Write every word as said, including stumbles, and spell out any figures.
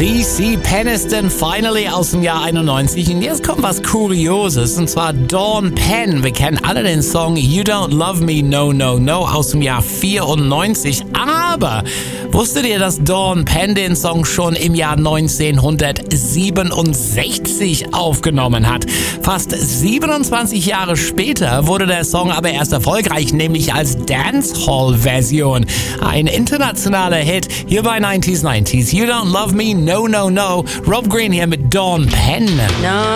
C C Peniston, Finally aus dem Jahr einundneunzig. Und jetzt kommt was Kurioses, und zwar Dawn Penn. Wir kennen alle den Song You Don't Love Me, No, No, No aus dem Jahr vierundneunzig. Aber wusstet ihr, dass Dawn Penn den Song schon im Jahr neunzehnhundertsiebenundsechzig aufgenommen hat? Fast siebenundzwanzig Jahre später wurde der Song aber erst erfolgreich, nämlich als Dancehall-Version. Ein internationaler Hit hier bei nineties nineties. You Don't Love Me, No, No, No. Rob Green hier mit Dawn Penn. No.